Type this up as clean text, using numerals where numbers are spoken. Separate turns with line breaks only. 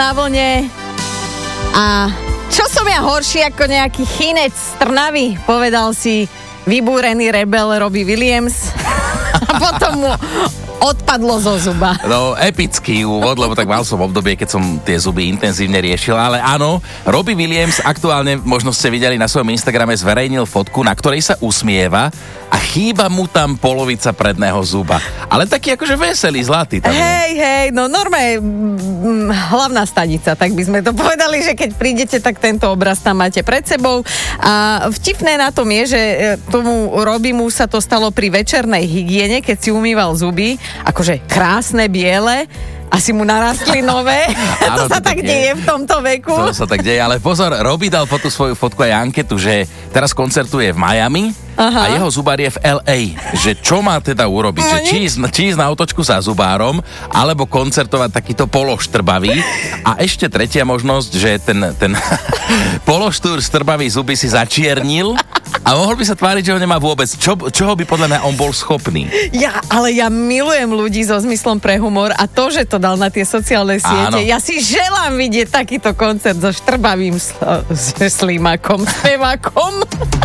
na vlne. A čo som ja horší ako nejaký chinec z Trnavy, povedal si vybúrený rebel Robbie Williams. A potom mu odpadlo zo zuba.
No, epický úvod, lebo tak mal som obdobie, keď som tie zuby intenzívne riešil, ale áno, Robbie Williams aktuálne, možno ste videli na svojom Instagrame, zverejnil fotku, na ktorej sa usmieva a chýba mu tam polovica predného zuba. Ale taký akože veselý, zlatý tam.
Hej, no normálne hlavná stanica, tak by sme to povedali, že keď prídete, tak tento obraz tam máte pred sebou. A vtipné na tom je, že tomu Robbiemu sa to stalo pri večernej hygiene, keď si umýval zuby, akože krásne, biele, asi mu narastli nové.
Áno,
to sa tak deje v tomto veku.
To sa tak deje, ale pozor, Robbie dal po tú svoju fotku aj anketu, že teraz koncertuje v Miami. Aha. A jeho zubár je v LA. Že čo má teda urobiť? Že či ísť na otočku za zubárom, alebo koncertovať takýto pološtrbavý. A ešte tretia možnosť, že ten pološtrbavý zuby si začiernil a mohol by sa tváriť, že ho nemá vôbec. Čoho by podľa mňa on bol schopný?
Ale ja milujem ľudí so zmyslom pre humor a to, že to dal na tie sociálne siete. Áno. Ja si želám vidieť takýto koncert so štrbavým slímakom, spevákom.